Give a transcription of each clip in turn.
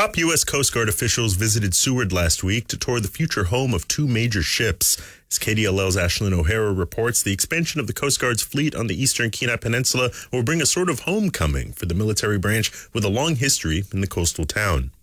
Top U.S. Coast Guard officials visited Seward last week to tour the future home of two major ships. As KDLL's Ashlyn O'Hara reports, the expansion of the Coast Guard's fleet on the eastern Kenai Peninsula will bring a sort of homecoming for the military branch with a long history in the coastal town.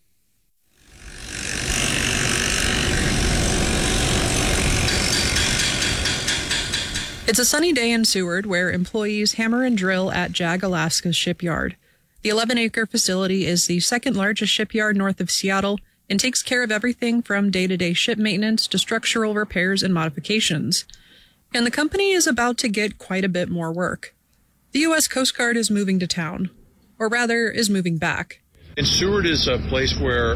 It's a sunny day in Seward where employees hammer and drill at JAG Alaska's shipyard. The 11-acre facility is the second largest shipyard north of Seattle and takes care of everything from day-to-day ship maintenance to structural repairs and modifications. And the company is about to get quite a bit more work. The U.S. Coast Guard is moving to town, or rather is moving back. And Seward is a place where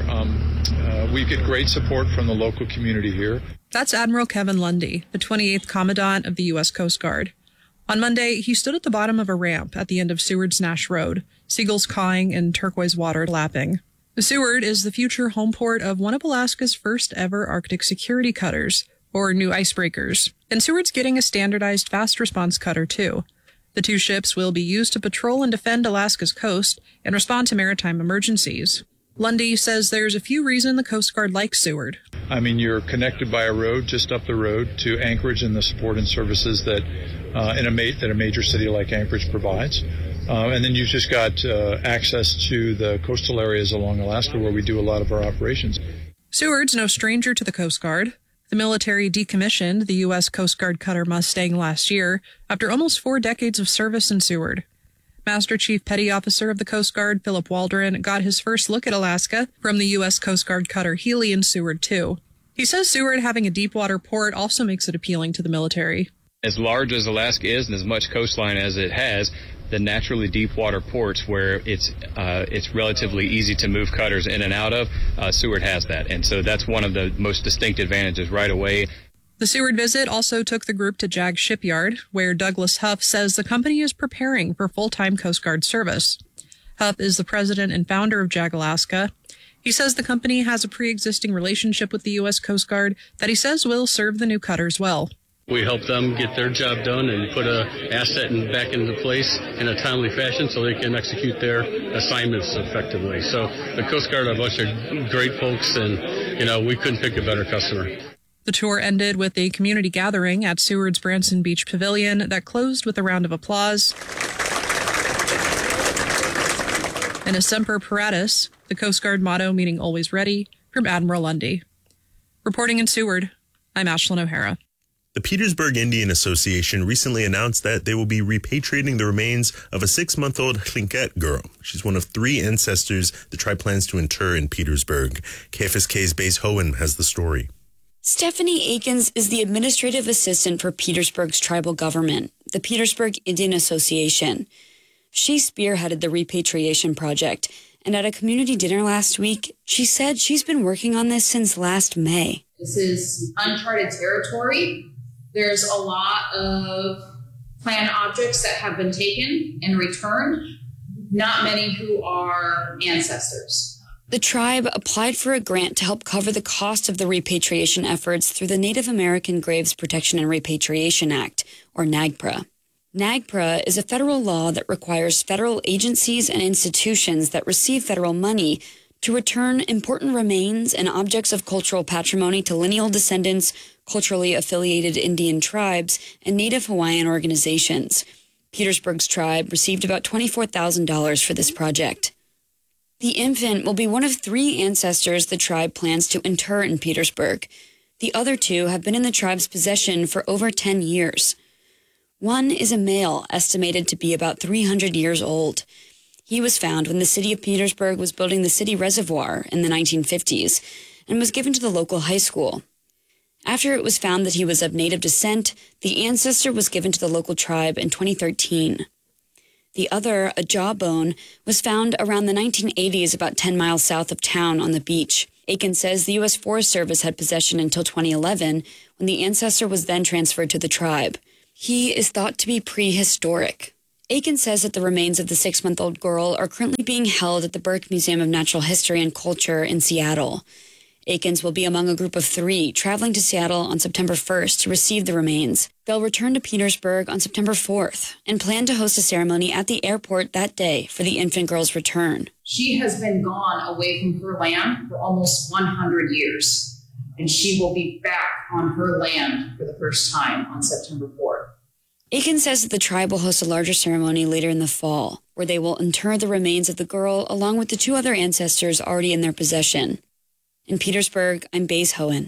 we get great support from the local community here. That's Admiral Kevin Lundy, the 28th Commandant of the U.S. Coast Guard. On Monday, he stood at the bottom of a ramp at the end of Seward's Nash Road, seagulls cawing and turquoise water lapping. Seward is the future home port of one of Alaska's first ever Arctic security cutters, or new icebreakers. And Seward's getting a standardized fast response cutter, too. The two ships will be used to patrol and defend Alaska's coast and respond to maritime emergencies. Lundy says there's a few reasons the Coast Guard likes Seward. I mean, you're connected by a road just up the road to Anchorage and the support and services that a major city like Anchorage provides. And then you've just got access to the coastal areas along Alaska where we do a lot of our operations. Seward's no stranger to the Coast Guard. The military decommissioned the U.S. Coast Guard cutter Mustang last year after almost 4 decades of service in Seward. Master Chief Petty Officer of the Coast Guard, Philip Waldron, got his first look at Alaska from the U.S. Coast Guard cutter Healy in Seward, too. He says Seward having a deep-water port also makes it appealing to the military. As large as Alaska is and as much coastline as it has, the naturally deep-water ports where it's relatively easy to move cutters in and out of, Seward has that. And so that's one of the most distinct advantages right away. The Seward visit also took the group to JAG Shipyard, where Douglas Huff says the company is preparing for full-time Coast Guard service. Huff is the president and founder of JAG Alaska. He says the company has a pre-existing relationship with the U.S. Coast Guard that he says will serve the new cutters well. We help them get their job done and put an asset back into place in a timely fashion so they can execute their assignments effectively. So the Coast Guard are a bunch of great folks, and, we couldn't pick a better customer. The tour ended with a community gathering at Seward's Branson Beach Pavilion that closed with a round of applause. And a Semper Paratus, the Coast Guard motto meaning always ready, from Admiral Lundy. Reporting in Seward, I'm Ashlyn O'Hara. The Petersburg Indian Association recently announced that they will be repatriating the remains of a 6-month-old Tlingit girl. She's one of 3 ancestors the tribe plans to inter in Petersburg. KFSK's Baze Hohen has the story. Stephanie Akins is the administrative assistant for Petersburg's tribal government, the Petersburg Indian Association. She spearheaded the repatriation project, and at a community dinner last week, she said she's been working on this since last May. This is uncharted territory. There's a lot of planned objects that have been taken and returned, not many who are ancestors. The tribe applied for a grant to help cover the cost of the repatriation efforts through the Native American Graves Protection and Repatriation Act, or NAGPRA. NAGPRA is a federal law that requires federal agencies and institutions that receive federal money to return important remains and objects of cultural patrimony to lineal descendants, culturally affiliated Indian tribes, and Native Hawaiian organizations. Petersburg's tribe received about $24,000 for this project. The infant will be one of 3 ancestors the tribe plans to inter in Petersburg. The other 2 have been in the tribe's possession for over 10 years. One is a male, estimated to be about 300 years old. He was found when the city of Petersburg was building the city reservoir in the 1950s and was given to the local high school. After it was found that he was of Native descent, the ancestor was given to the local tribe in 2013. The other, a jawbone, was found around the 1980s about 10 miles south of town on the beach. Aiken says the U.S. Forest Service had possession until 2011, when the ancestor was then transferred to the tribe. He is thought to be prehistoric. Aiken says that the remains of the 6-month-old girl are currently being held at the Burke Museum of Natural History and Culture in Seattle. Akins will be among a group of 3 traveling to Seattle on September 1st to receive the remains. They'll return to Petersburg on September 4th and plan to host a ceremony at the airport that day for the infant girl's return. She has been gone away from her land for almost 100 years, and she will be back on her land for the first time on September 4th. Akins says that the tribe will host a larger ceremony later in the fall, where they will inter the remains of the girl along with the 2 other ancestors already in their possession. In Petersburg, I'm Baze Hohen.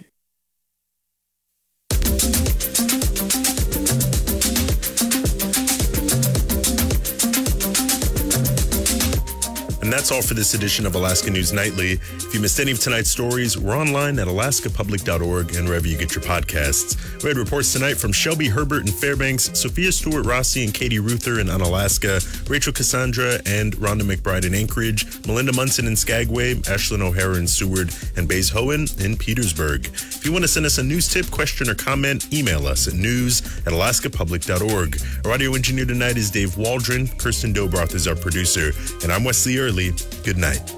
And that's all for this edition of Alaska News Nightly. If you missed any of tonight's stories, we're online at alaskapublic.org and wherever you get your podcasts. We had reports tonight from Shelby Herbert in Fairbanks, Sophia Stewart Rossi and Katie Ruther in Unalaska, Rachel Cassandra and Rhonda McBride in Anchorage, Melinda Munson in Skagway, Ashlyn O'Hara in Seward, and Baze Hohen in Petersburg. If you want to send us a news tip, question, or comment, email us at news@alaskapublic.org. Our audio engineer tonight is Dave Waldron. Kirsten Dobroth is our producer. And I'm Wesley Early. Good night.